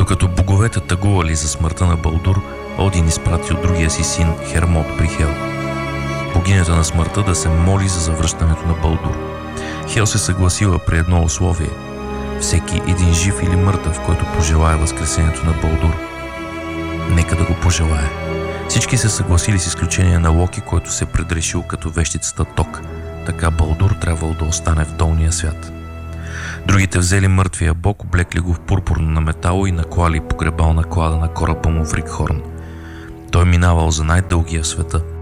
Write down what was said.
Докато боговете тъгували за смъртта на Балдур, Один изпратил другия си син Хермот при Хел, богинята на смъртта, да се моли за завръщането на Балдур. Хел се съгласила при едно условие: всеки един жив или мъртъв, който пожелае възкресението на Балдур, нека да го пожелае. Всички се съгласили с изключение на Локи, който се предрешил като вещицата Ток. Така Балдур трябвало да остане в долния свят. Другите взели мъртвия бог, облекли го в пурпурно на метало и наклали погребална клада на кораба му в Рикхорн. Той минавал за най-дългия в света.